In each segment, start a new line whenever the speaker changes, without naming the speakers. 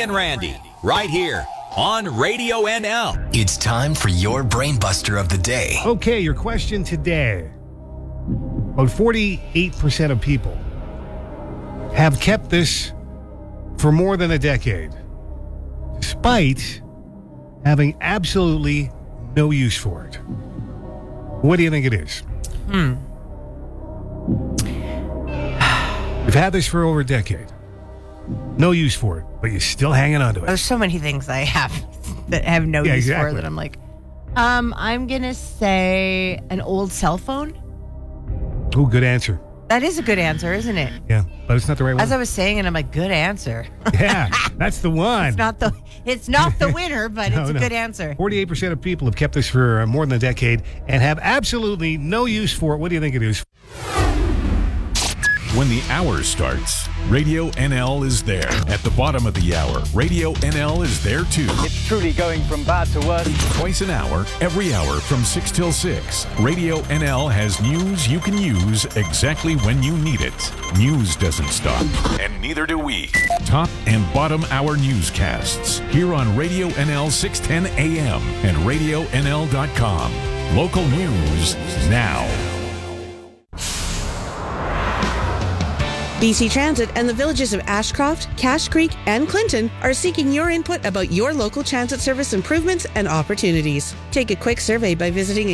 and Randy, right here on Radio NL.
It's time for your Brainbuster of the day.
Okay, your question today. About 48% of people have kept this for more than a decade, despite having absolutely no use for it. What do you think it is? You've had this for over a decade. No use for it, but you're still hanging on to it.
There's so many things I have that I have no use for that I'm like, I'm going to say an old cell phone.
Oh, good answer.
That is a good answer, isn't it?
Yeah, but it's not the right one.
As I was saying, and I'm like, good answer.
Yeah, that's the one.
It's not the winner, but it's a good answer.
48% of people have kept this for more than a decade and have absolutely no use for it. What do you think it is?
When the hour starts, Radio NL is there. At the bottom of the hour, Radio NL is there too.
It's truly going from bad to worse.
Twice an hour, every hour from 6 till 6. Radio NL has news you can use exactly when you need it. News doesn't stop, and neither do we. Top and bottom hour newscasts here on Radio NL 610 AM and RadioNL.com. Local news now.
BC Transit and the villages of Ashcroft, Cache Creek, and Clinton are seeking your input about your local transit service improvements and opportunities. Take a quick survey by visiting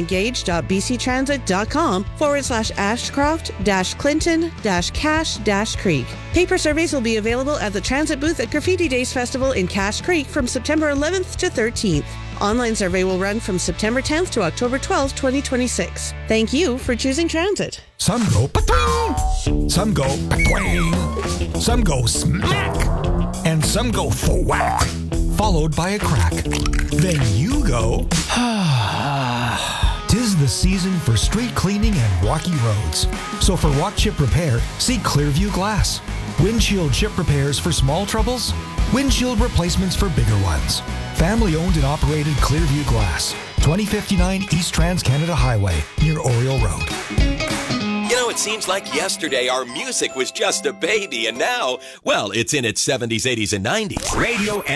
engage.bctransit.com/Ashcroft-Clinton-Cache-Creek. Paper surveys will be available at the transit booth at Graffiti Days Festival in Cache Creek from September 11th to 13th. Online survey will run from September 10th to October 12th, 2026. Thank you for choosing transit.
Some go pa-twing, some go pa-twang, some go smack, and some go thwack, followed by a crack. Then you go, Tis the season for street cleaning and rocky roads. So for rock chip repair, see Clearview Glass. Windshield chip repairs for small troubles, windshield replacements for bigger ones. Family owned and operated Clearview Glass, 2059 East Trans-Canada Highway, near Oriole Road.
You know, it seems like yesterday our music was just a baby, and now, well, it's in its 70s, 80s, and 90s. Radio